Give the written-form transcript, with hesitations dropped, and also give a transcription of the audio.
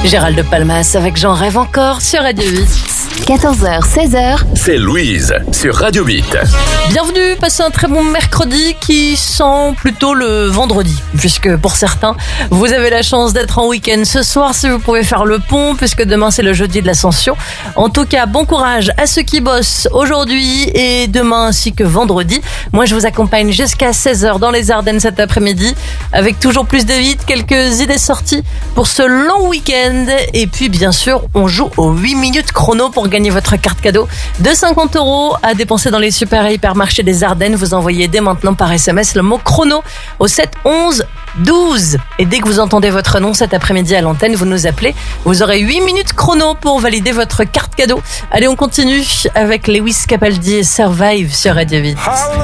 Gérald de Palmas avec J'en rêve encore sur Radio 8. 14h, 16h. C'est Louise sur Radio 8. Bienvenue, passez un très bon mercredi qui sent plutôt le vendredi. Puisque pour certains, vous avez la chance d'être en week-end ce soir si vous pouvez faire le pont, puisque demain c'est le jeudi de l'Ascension. En tout cas, bon courage à ceux qui bossent aujourd'hui et demain ainsi que vendredi. Moi je vous accompagne jusqu'à 16h dans les Ardennes cet après-midi avec toujours plus de vite, quelques idées sorties pour ce long week-end. Et puis bien sûr, on joue aux 8 minutes chrono pour gagner votre carte cadeau de 50 € à dépenser dans les super et hypermarchés des Ardennes. Vous envoyez dès maintenant par SMS le mot chrono au 7 11 12. Et dès que vous entendez votre nom cet après-midi à l'antenne, vous nous appelez. Vous aurez 8 minutes chrono pour valider votre carte cadeau. Allez, on continue avec Lewis Capaldi et Survive sur Radio 8.